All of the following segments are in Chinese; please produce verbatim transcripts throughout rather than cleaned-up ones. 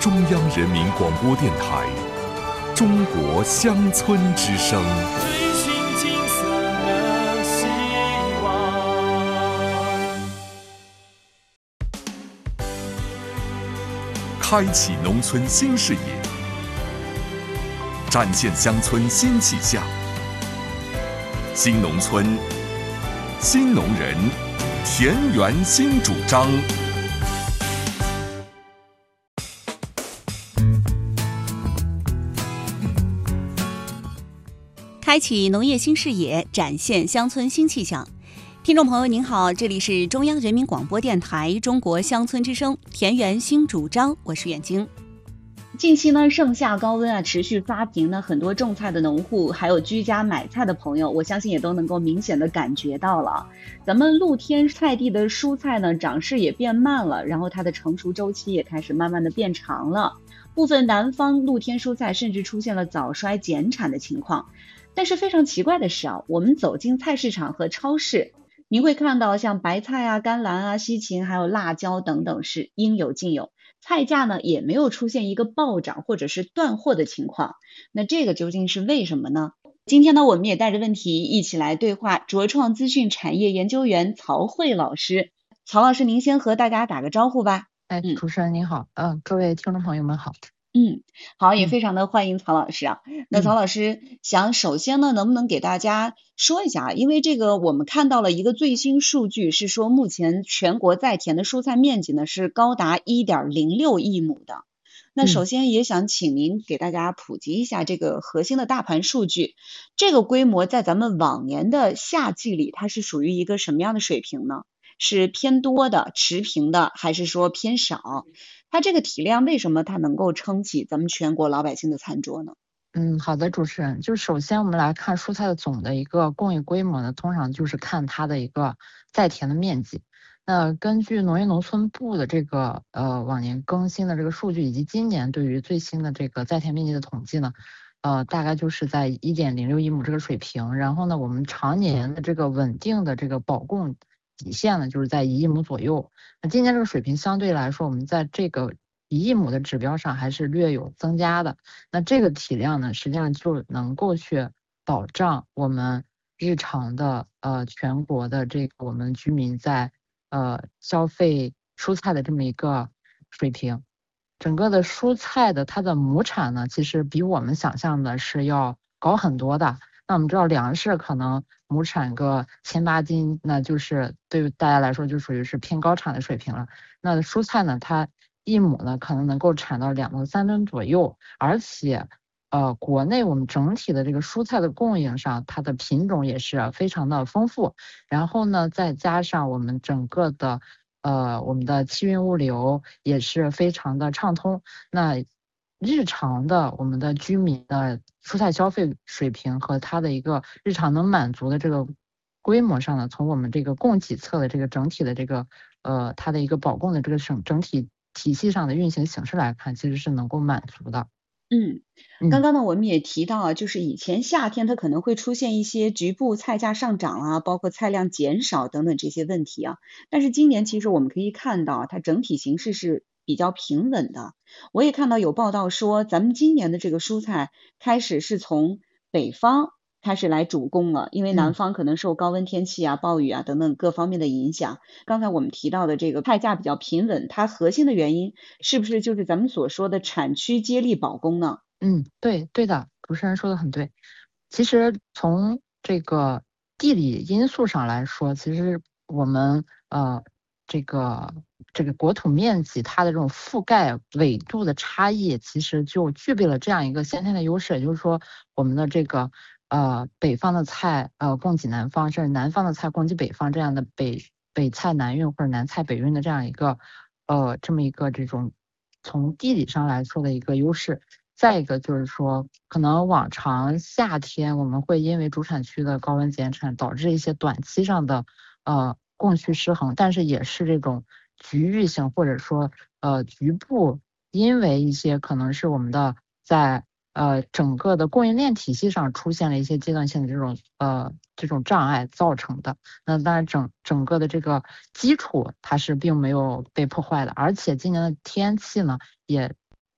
中央人民广播电台中国乡村之声， 追寻金色的希望， 开启农村新视野，展现乡村新气象。新农村，新农人，田园新主张。 开启农业新视野，展现乡村新气象。听众朋友您好，这里是中央人民广播电台中国乡村之声田园新主张，我是远晶。近期呢，盛夏高温啊持续刷屏呢，很多种菜的农户还有居家买菜的朋友，我相信也都能够明显的感觉到了，咱们露天菜地的蔬菜呢长势也变慢了，然后它的成熟周期也开始慢慢的变长了，部分南方露天蔬菜甚至出现了早衰减产的情况。但是非常奇怪的是啊，我们走进菜市场和超市，您会看到像白菜啊、甘蓝啊、西芹还有辣椒等等是应有尽有，菜价呢也没有出现一个暴涨或者是断货的情况。那这个究竟是为什么呢？今天呢，我们也带着问题一起来对话茁创资讯产业研究员曹慧老师。曹老师，您先和大家打个招呼吧。 哎，主持人您好，嗯、呃，各位听众朋友们好。 嗯，好，也非常的欢迎曹老师啊。嗯、那曹老师想首先呢，能不能给大家说一下，因为这个我们看到了一个最新数据，是说目前全国在田的蔬菜面积呢是高达 一点零六亿亩的。那首先也想请您给大家普及一下这个核心的大盘数据，这个规模在咱们往年的夏季里，它是属于一个什么样的水平呢？是偏多的、持平的，还是说偏少？它这个体量为什么它能够撑起咱们全国老百姓的餐桌呢？ 嗯，好的，主持人，就首先我们来看蔬菜的总的一个供应规模呢，通常就是看它的一个在田的面积。那根据农业农村部的这个呃往年更新的这个数据，以及今年对于最新的这个在田面积的统计呢，呃，大概就是在 一点零六亿亩这个水平。然后呢，我们常年的这个稳定的这个保供底线呢，就是在一亿亩左右。那今年这个水平相对来说，我们在这个一亿亩的指标上还是略有增加的。那这个体量呢，实际上就能够去保障我们日常的呃全国的这个我们居民在呃消费蔬菜的这么一个水平。整个的蔬菜的它的亩产呢，其实比我们想象的是要高很多的。那我们知道粮食可能亩产个千八斤，那就是对于大家来说就属于是偏高产的水平了。那蔬菜呢，它一亩呢可能能够产到两到三吨左右，而且呃国内我们整体的这个蔬菜的供应上，它的品种也是非常的丰富。然后呢，再加上我们整个的呃我们的气运物流也是非常的畅通。那日常的我们的居民的蔬菜消费水平和它的一个日常能满足的这个规模上呢，从我们这个供给侧的这个整体的这个呃它的一个保供的这个整整体体系上的运行形式来看，其实是能够满足的。 嗯，刚刚呢我们也提到啊，就是以前夏天它可能会出现一些局部菜价上涨啊，包括菜量减少等等这些问题啊，但是今年其实我们可以看到它整体形势是比较平稳的。我也看到有报道说，咱们今年的这个蔬菜开始是从北方开始来主供了，因为南方可能受高温天气啊、暴雨啊等等各方面的影响。刚才我们提到的这个菜价比较平稳，它核心的原因是不是就是咱们所说的产区接力保供呢？ 嗯，对对的，主持人说的很对。其实从这个地理因素上来说，其实我们呃这个这个国土面积它的这种覆盖纬度的差异，其实就具备了这样一个先天的优势，也就是说我们的这个呃北方的菜呃供给南方，甚至南方的菜供给北方，这样的北北菜南运或者南菜北运的这样一个呃这么一个这种从地理上来说的一个优势。再一个就是说，可能往常夏天我们会因为主产区的高温减产导致一些短期上的呃供需失衡，但是也是这种局域性或者说呃局部，因为一些可能是我们的在呃整个的供应链体系上出现了一些阶段性的这种呃这种障碍造成的。那当然整整个的这个基础它是并没有被破坏的，而且今年的天气呢也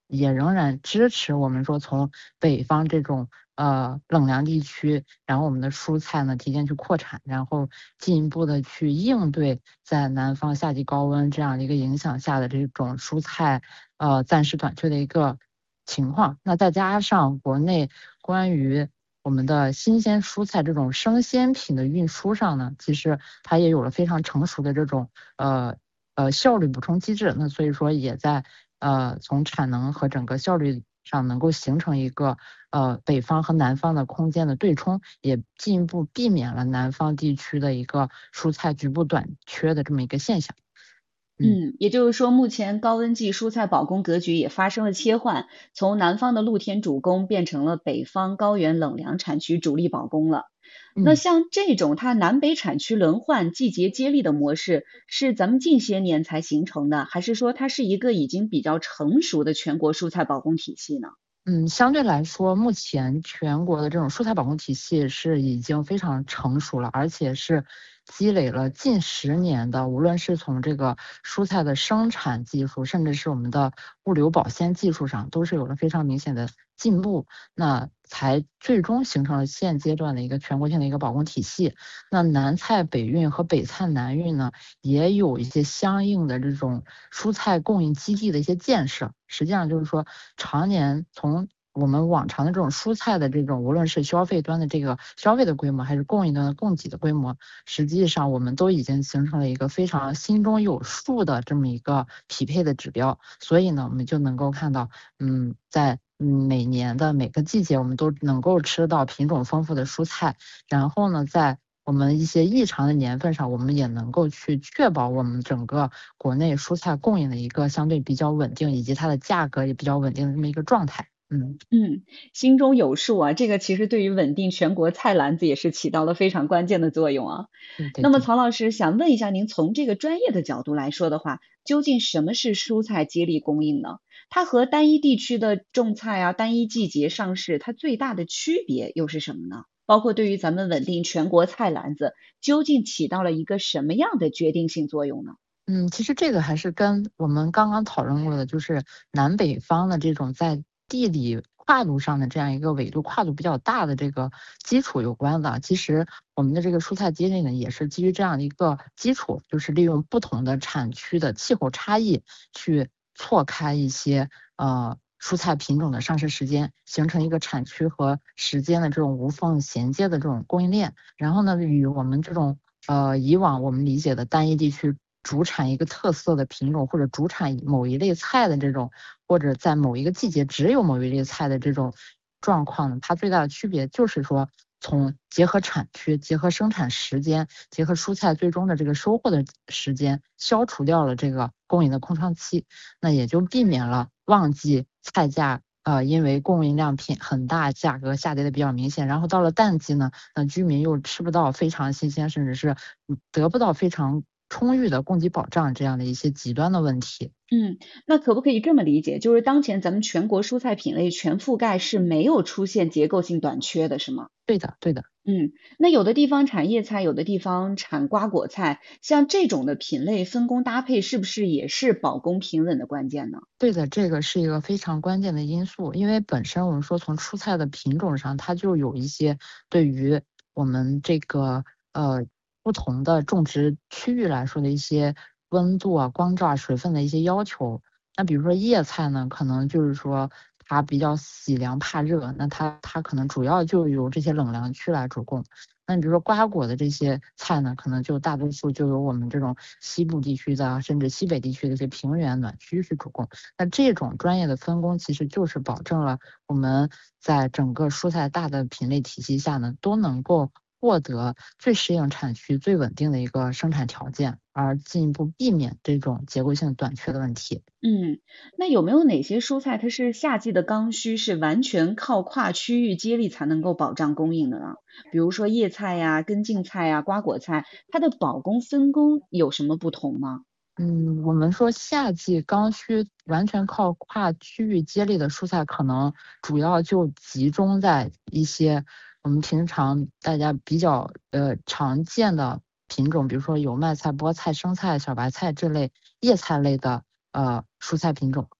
也仍然支持我们说从北方这种呃冷凉地区，然后我们的蔬菜呢提前去扩产，然后进一步的去应对在南方夏季高温这样的一个影响下的这种蔬菜呃暂时短缺的一个情况。那再加上国内关于我们的新鲜蔬菜这种生鲜品的运输上呢，其实它也有了非常成熟的这种呃呃效率补充机制。那所以说也在呃从产能和整个效率上能够形成一个呃北方和南方的空间的对冲，也进一步避免了南方地区的一个蔬菜局部短缺的这么一个现象。 嗯，也就是说，目前高温季蔬菜保供格局也发生了切换，从南方的露天主攻变成了北方高原冷凉产区主力保供了。那嗯。 像这种它南北产区轮换、季节接力的模式，是咱们近些年才形成的，还是说它是一个已经比较成熟的全国蔬菜保供体系呢？ 嗯，相对来说，目前全国的这种蔬菜保供体系是已经非常成熟了，而且是积累了近十年的，无论是从这个蔬菜的生产技术，甚至是我们的物流保鲜技术上，都是有了非常明显的进步，那才最终形成了现阶段的一个全国性的一个保供体系。那南菜北运和北菜南运呢，也有一些相应的这种蔬菜供应基地的一些建设。实际上就是说，常年从我们往常的这种蔬菜的这种，无论是消费端的这个消费的规模，还是供应端的供给的规模，实际上我们都已经形成了一个非常心中有数的这么一个匹配的指标。所以呢，我们就能够看到，嗯，在嗯每年的每个季节，我们都能够吃到品种丰富的蔬菜，然后呢，在我们一些异常的年份上，我们也能够去确保我们整个国内蔬菜供应的一个相对比较稳定，以及它的价格也比较稳定的这么一个状态。嗯， 嗯，心中有数啊，这个其实对于稳定全国菜篮子也是起到了非常关键的作用啊。那么对对对。 曹老师想问一下，您从这个专业的角度来说的话，究竟什么是蔬菜接力供应呢？它和单一地区的种菜啊、单一季节上市，它最大的区别又是什么呢？包括对于咱们稳定全国菜篮子，究竟起到了一个什么样的决定性作用呢？ 嗯，其实这个还是跟我们刚刚讨论过的，就是南北方的这种在地理跨度上的这样一个纬度跨度比较大的这个基础有关的。其实我们的这个蔬菜接力呢，也是基于这样的一个基础，就是利用不同的产区的气候差异，去错开一些呃蔬菜品种的上市时间，形成一个产区和时间的这种无缝衔接的这种供应链。然后呢，与我们这种呃以往我们理解的单一地区主产一个特色的品种，或者主产某一类菜的这种，或者在某一个季节只有某一类菜的这种状况呢，它最大的区别就是说，从结合产区、结合生产时间、结合蔬菜最终的这个收获的时间，消除掉了这个供应的空窗期，那也就避免了旺季菜价呃，因为供应量偏很大，价格下跌的比较明显，然后到了淡季呢，那居民又吃不到非常新鲜，甚至是得不到非常充裕的供给保障这样的一些极端的问题。 嗯，那可不可以这么理解，就是当前咱们全国蔬菜品类全覆盖是没有出现结构性短缺的，是吗？ 对的，对的。 嗯，那有的地方产叶菜，有的地方产瓜果菜，像这种的品类分工搭配，是不是也是保供平稳的关键呢？ 对的，这个是一个非常关键的因素，因为本身我们说从蔬菜的品种上，它就有一些对于我们这个呃不同的种植区域来说的一些温度啊、光照啊、水分的一些要求。那比如说叶菜呢，可能就是说它比较喜凉怕热，那它它可能主要就由这些冷凉区来主供。那你比如说瓜果的这些菜呢，可能就大多数就由我们这种西部地区的，甚至西北地区的一些平原暖区去主供。那这种专业的分工，其实就是保证了我们在整个蔬菜大的品类体系下呢，都能够获得最适应产区、最稳定的一个生产条件，而进一步避免这种结构性短缺的问题。 嗯，那有没有哪些蔬菜它是夏季的刚需，是完全靠跨区域接力才能够保障供应的呢？比如说叶菜呀、根茎菜呀、瓜果菜，它的保供分工有什么不同吗？ 嗯，我们说夏季刚需完全靠跨区域接力的蔬菜，可能主要就集中在一些我们平常大家比较呃常见的品种，比如说油麦菜、菠菜、生菜、小白菜这类叶菜类的呃蔬菜品种。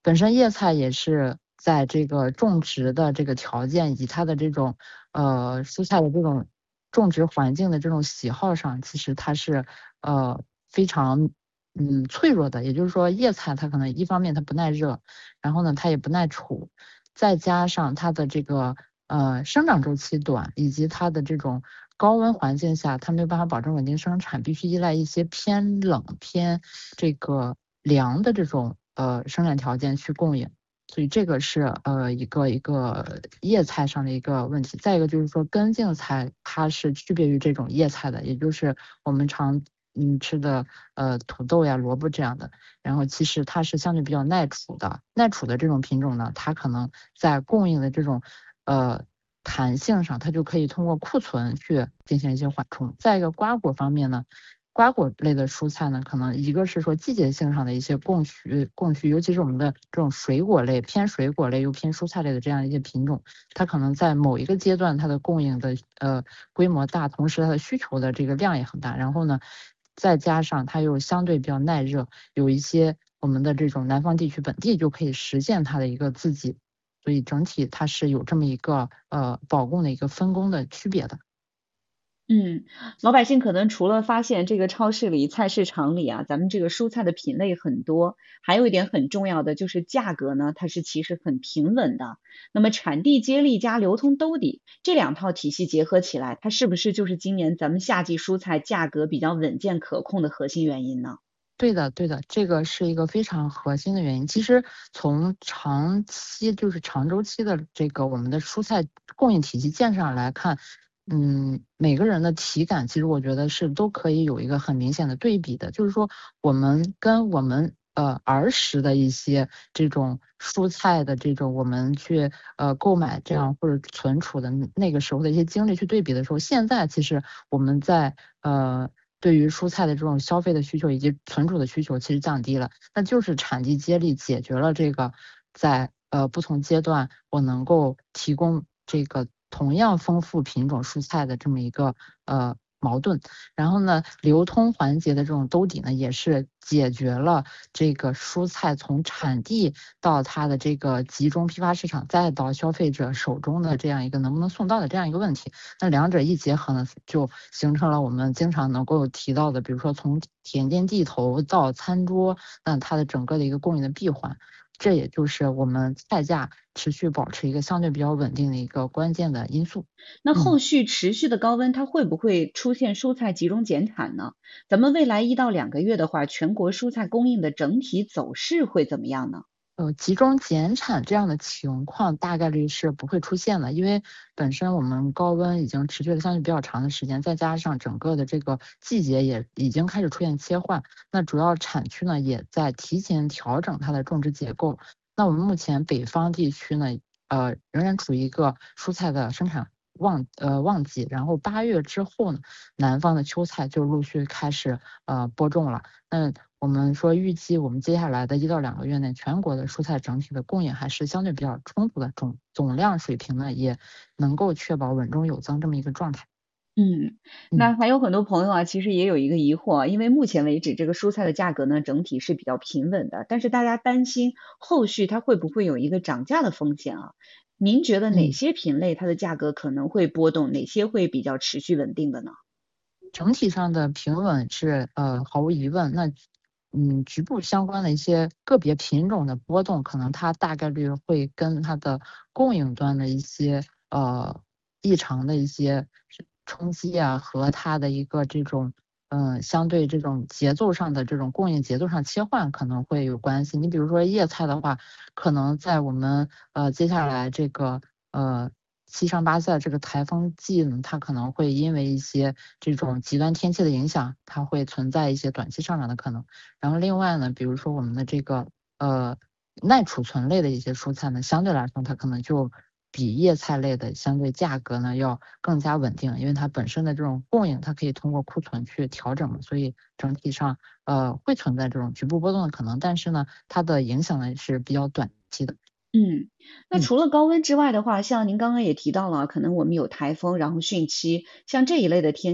本身叶菜也是在这个种植的这个条件以及它的这种呃蔬菜的这种种植环境的这种喜好上，其实它是呃非常嗯脆弱的。也就是说，叶菜它可能一方面它不耐热，然后呢它也不耐储，再加上它的这个呃生长周期短，以及它的这种高温环境下，它没有办法保证稳定生产，必须依赖一些偏冷偏这个凉的这种呃生产条件去供应。所以这个是呃一个一个叶菜上的一个问题。再一个就是说根茎菜它是区别于这种叶菜的，也就是我们常嗯吃的呃土豆呀、萝卜这样的。然后其实它是相对比较耐储的，耐储的这种品种呢，它可能在供应的这种呃弹性上，它就可以通过库存去进行一些缓冲。再一个瓜果方面呢，瓜果类的蔬菜呢，可能一个是说季节性上的一些供需供需，尤其是我们的这种水果类偏水果类又偏蔬菜类的这样一些品种，它可能在某一个阶段它的供应的呃规模大，同时它的需求的这个量也很大，然后呢，再加上它又相对比较耐热，有一些我们的这种南方地区本地就可以实现它的一个自给，所以整体它是有这么一个呃保供的一个分工的区别的。 嗯，老百姓可能除了发现这个超市里、菜市场里啊，咱们这个蔬菜的品类很多，还有一点很重要的就是价格呢，它是其实很平稳的。那么产地接力加流通兜底这两套体系结合起来，它是不是就是今年咱们夏季蔬菜价格比较稳健可控的核心原因呢？ 对的，对的，这个是一个非常核心的原因。其实从长期就是长周期的这个我们的蔬菜供应体系建设上来看，嗯，每个人的体感其实我觉得是都可以有一个很明显的对比的，就是说我们跟我们呃儿时的一些这种蔬菜的这种我们去呃购买这样或者存储的那个时候的一些经历去对比的时候，现在其实我们在呃。对于蔬菜的这种消费的需求以及存储的需求其实降低了，那就是产地接力解决了这个在呃不同阶段我能够提供这个同样丰富品种蔬菜的这么一个呃矛盾。然后呢，流通环节的这种兜底呢，也是解决了这个蔬菜从产地到它的这个集中批发市场，再到消费者手中的这样一个能不能送到的这样一个问题。那两者一结合呢，就形成了我们经常能够提到的，比如说从田间地头到餐桌，那它的整个的一个供应的闭环。这也就是我们菜价持续保持一个相对比较稳定的一个关键的因素。 那后续持续的高温，它会不会出现蔬菜集中减产呢？咱们未来一到两个月的话，全国蔬菜供应的整体走势会怎么样呢？ 呃，集中减产这样的情况大概率是不会出现的，因为本身我们高温已经持续了相对比较长的时间，再加上整个的这个季节也已经开始出现切换，那主要产区呢也在提前调整它的种植结构。那我们目前北方地区呢，呃，仍然处于一个蔬菜的生产旺呃旺季，然后八月之后呢，南方的秋菜就陆续开始呃播种了。那我们说预计我们接下来的一到两个月内，全国的蔬菜整体的供应还是相对比较充足的，总总量水平呢也能够确保稳中有增这么一个状态。 嗯，那还有很多朋友啊，其实也有一个疑惑啊，因为目前为止这个蔬菜的价格呢，整体是比较平稳的，但是大家担心后续它会不会有一个涨价的风险啊？您觉得哪嗯， 些品类它的价格可能会波动，哪些会比较持续稳定的呢？ 整体上的平稳是呃毫无疑问。那嗯，局部相关的一些个别品种的波动，可能它大概率会跟它的供应端的一些呃异常的一些冲击啊，和它的一个这种嗯、呃相对这种节奏上的这种供应节奏上切换可能会有关系。你比如说叶菜的话，可能在我们呃接下来这个呃。七上八下这个台风季呢，它可能会因为一些这种极端天气的影响，它会存在一些短期上涨的可能。然后另外呢，比如说我们的这个呃耐储存类的一些蔬菜呢，相对来说它可能就比叶菜类的相对价格呢要更加稳定，因为它本身的这种供应，它可以通过库存去调整嘛，所以整体上呃会存在这种局部波动的可能，但是呢，它的影响呢是比较短期的。 嗯，那嗯。 除了高温之外的话，像您刚刚也提到了，可能我们有台风，然后汛期，像这一类的天